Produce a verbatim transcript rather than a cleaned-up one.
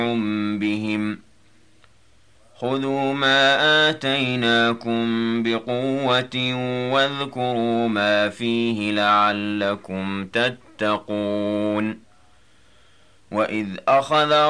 بهم خذوا ما آتيناكم بقوة واذكروا ما فيه لعلكم تتقون وإذ أخذ